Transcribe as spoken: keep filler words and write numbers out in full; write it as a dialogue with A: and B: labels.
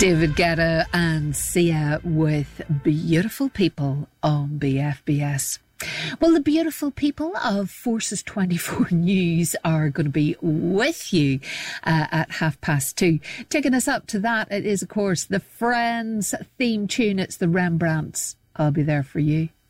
A: David Guetta and Sia with Beautiful People on B F B S. Well, the beautiful people of Forces twenty-four News are going to be with you uh, at half past two. Taking us up to that, it is, of course, the Friends theme tune. It's the Rembrandts. I'll be there for you.